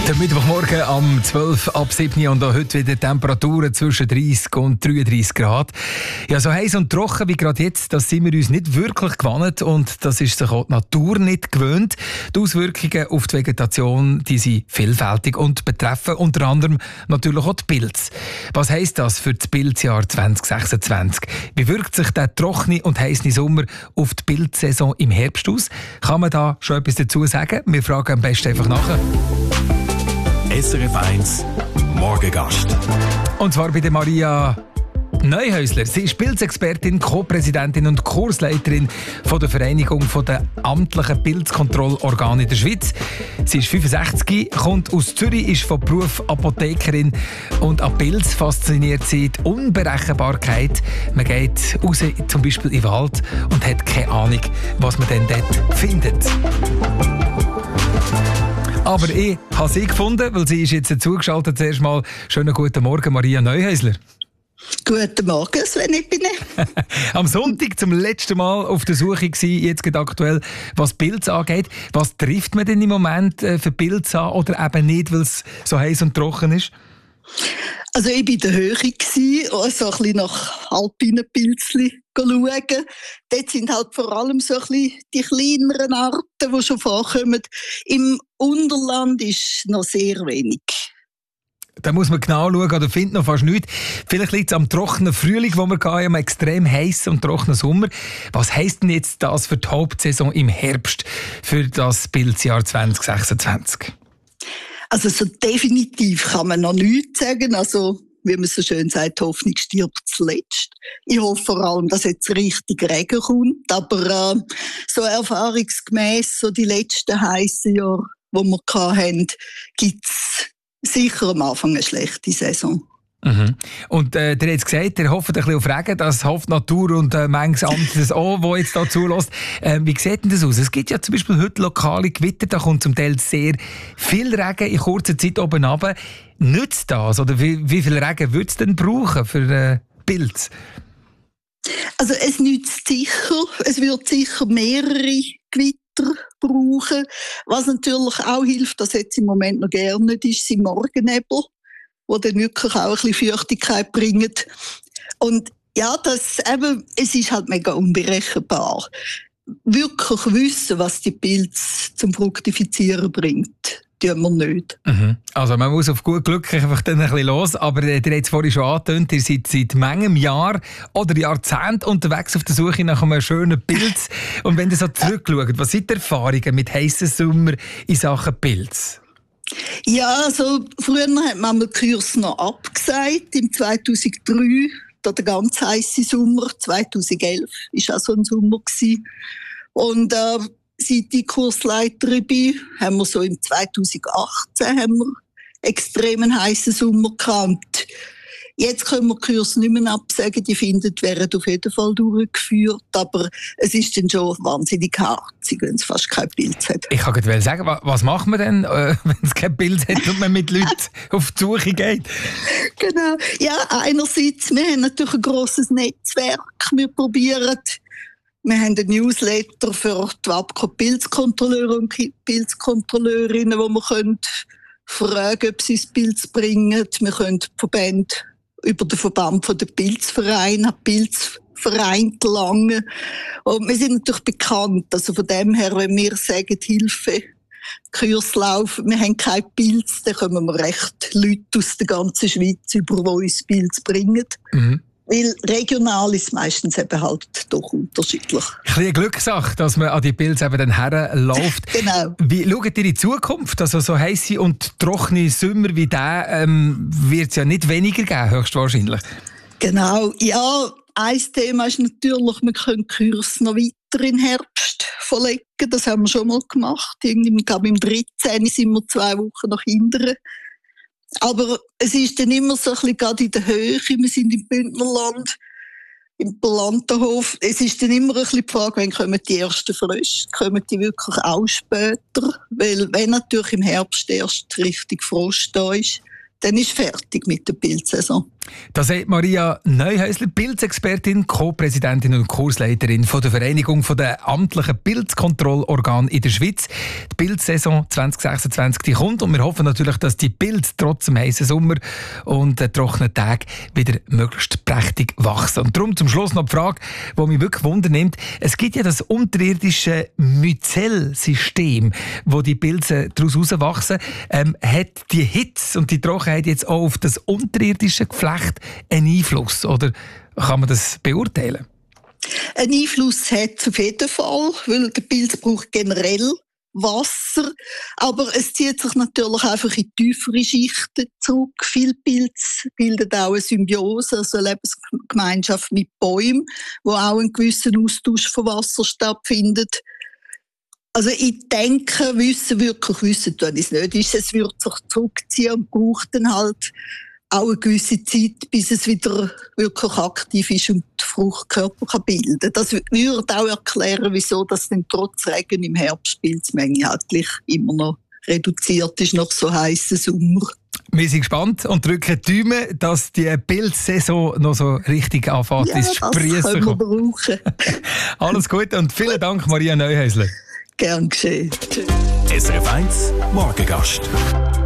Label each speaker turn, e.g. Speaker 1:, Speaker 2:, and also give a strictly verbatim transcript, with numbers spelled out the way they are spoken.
Speaker 1: Der Mittwochmorgen am zwölf ab sieben und auch heute wieder Temperaturen zwischen dreißig und dreiunddreißig Grad. Ja, so heiß und trocken wie gerade jetzt, das sind wir uns nicht wirklich gewohnt und das ist sich auch die Natur nicht gewöhnt. Die Auswirkungen auf die Vegetation, die sind vielfältig und betreffen unter anderem natürlich auch die Pilze. Was heisst das für das Pilzjahr zwanzig sechsundzwanzig? Wie wirkt sich der trockene und heiße Sommer auf die Pilzsaison im Herbst aus? Kann man da schon etwas dazu sagen? Wir fragen am besten einfach nachher.
Speaker 2: S R F eins Morgengast.
Speaker 1: Und zwar bei der Maria Neuhäusler. Sie ist Pilzexpertin, Co-Präsidentin und Kursleiterin von der Vereinigung der amtlichen Pilzkontrollorgane in der Schweiz. Sie ist fünfundsechzig, kommt aus Zürich, ist von Beruf Apothekerin und an Pilz fasziniert sie die Unberechenbarkeit. Man geht raus, zum Beispiel in den Wald und hat keine Ahnung, was man denn dort findet. Aber ich habe sie gefunden, weil sie ist jetzt zugeschaltet. Zuerst mal schönen guten Morgen, Maria Neuhäusler.
Speaker 3: Guten Morgen, Sven, ich bin
Speaker 1: Am Sonntag zum letzten Mal auf der Suche gewesen, jetzt gerade aktuell, was Pilze angeht. Was trifft man denn im Moment für Pilze an oder eben nicht, weil es so heiß und trocken ist?
Speaker 3: Also ich war in der Höhe, also ein bisschen nach alpinen Pilzchen schauen. Dort sind halt vor allem so ein bisschen die kleineren Arten, die schon vorkommen. Im Unterland ist noch sehr wenig.
Speaker 1: Da muss man genau schauen, oder findet noch fast nichts. Vielleicht liegt es am trockenen Frühling, wo wir hatten, am extrem heißen und trockenen Sommer. Was heisst denn jetzt das für die Hauptsaison im Herbst, für das Pilzjahr zwanzig sechsundzwanzig?
Speaker 3: Also so definitiv kann man noch nichts sagen. Also, wie man so schön sagt, Hoffnung stirbt zuletzt. Ich hoffe vor allem, dass jetzt richtig Regen kommt. Aber äh, so erfahrungsgemäss, so die letzten heißen Jahre, die wir hatten, gibt es sicher am Anfang eine schlechte Saison.
Speaker 1: Mhm. Und äh, der hat jetzt gesagt, er hofft ein bisschen auf Regen, das hofft die Natur und äh, manches anderes auch, das jetzt da zulässt. Äh, wie sieht denn das aus? Es gibt ja zum Beispiel heute lokale Gewitter, da kommt zum Teil sehr viel Regen in kurzer Zeit oben runter. Nützt das? Oder wie, wie viel Regen würde es denn brauchen für äh, Pilze?
Speaker 3: Also es nützt sicher, es wird sicher mehrere Gewitter brauchen. Was natürlich auch hilft, das jetzt im Moment noch gerne nicht, ist, sind Morgennebel, die dann wirklich auch ein bisschen Feuchtigkeit bringen. Und ja, das eben, es ist halt mega unberechenbar. Wirklich wissen, was die Pilze zum Fruktifizieren bringt, tun wir nicht.
Speaker 1: Mhm. Also man muss auf gut Glück einfach dann ein bisschen los, aber ihr habt es vorhin schon angetönt, ihr seid seit manchem Jahr oder Jahrzehnt unterwegs auf der Suche nach einem schönen Pilz. Und wenn ihr so zurückschaut, was sind die Erfahrungen mit heissen Sommer in Sachen Pilz?
Speaker 3: Ja, also früher hat man den Kurs noch abgesagt, im zweitausenddrei, da der ganz heiße Sommer, zweitausendelf war auch so ein Sommer gewesen. Und äh, seit ich Kursleiterin bin, haben wir so im zweitausendachtzehn haben wir extremen heißen Sommer gehabt. Jetzt können wir die Kurse nicht mehr absagen, die finden, werden auf jeden Fall durchgeführt, aber es ist dann schon wahnsinnig harzig, wenn es fast kein Pilz hat.
Speaker 1: Ich kann gerade sagen, was macht man denn, äh, wenn es kein Pilz hat und man mit Leuten auf die Suche geht?
Speaker 3: Genau. Ja, einerseits, wir haben natürlich ein grosses Netzwerk, wir probieren, wir haben einen Newsletter für die W A B K O-Pilzkontrolleure und Pilzkontrolleurinnen, wo wir können fragen, ob sie das Pilz bringen. Wir können die Verbände über den Verband von der Pilzvereine, Pilzverein gelangen. Und wir sind natürlich bekannt. Also von dem her, wenn wir sagen, Hilfe, Kurslauf, wir haben keinen Pilz, dann kommen wir recht Leute aus der ganzen Schweiz über, die uns Pilz bringen. Mhm. Weil regional ist meistens eben halt doch unterschiedlich.
Speaker 1: Ein bisschen eine Glückssache, dass man an die Pilze eben dann herläuft.
Speaker 3: Genau.
Speaker 1: Wie schaut ihr in die Zukunft? Also so heisse und trockene Sommer wie der ähm, wird es ja nicht weniger geben, höchstwahrscheinlich.
Speaker 3: Genau. Ja, ein Thema ist natürlich, wir können die Kurse noch weiter in den Herbst verlegen. Das haben wir schon mal gemacht. Irgendwie, ich glaube, im dreizehn sind wir zwei Wochen nach hinten. Aber es ist dann immer so ein bisschen gerade in der Höhe, wir sind im Bündnerland, im Plantenhof. Es ist dann immer ein bisschen die Frage, wann kommen die ersten Frösche? Kommen die wirklich auch später? Weil wenn natürlich im Herbst erst richtig Frost da ist, dann ist fertig mit der Pilzsaison.
Speaker 1: Das sagt Maria Neuhäusler, Pilzexpertin, Co-Präsidentin und Kursleiterin von der Vereinigung der amtlichen Pilzkontrollorgane in der Schweiz. Die Pilzsaison zwanzig sechsundzwanzig die kommt und wir hoffen natürlich, dass die Pilze trotz dem heißen Sommer und den trockenen Tagen wieder möglichst prächtig wachsen. Und darum zum Schluss noch die Frage, die mich wirklich wundernimmt. Es gibt ja das unterirdische Myzel-System, wo die Pilze daraus herauswachsen. Ähm, hat die Hitze und die Trockenheit jetzt auch auf das unterirdische Geflecht einen Einfluss, oder kann man das beurteilen?
Speaker 3: Ein Einfluss hat es auf jeden Fall, weil der Pilz braucht generell Wasser, aber es zieht sich natürlich einfach in tiefere Schichten zurück. Viele Pilze bilden auch eine Symbiose, also eine Lebensgemeinschaft mit Bäumen, wo auch ein gewisser Austausch von Wasser stattfindet. Also ich denke, wissen, wirklich wissen tun ich es nicht. Ist, es wird sich zurückziehen und braucht dann halt auch eine gewisse Zeit, bis es wieder wirklich aktiv ist und die Fruchtkörper kann bilden kann. Das würde auch erklären, wieso das dann trotz Regen im Herbst die Pilzmenge halt gleich immer noch reduziert ist nach so heißen Sommer.
Speaker 1: Wir sind gespannt und drücken die Daumen, dass die Pilzsaison noch so richtig anfängt
Speaker 3: ja,
Speaker 1: ins Sprießen
Speaker 3: das können wir brauchen.
Speaker 1: Alles Gute und vielen Dank, Maria Neuhäusler.
Speaker 3: Gern geschehen.
Speaker 2: S R F eins Morgengast.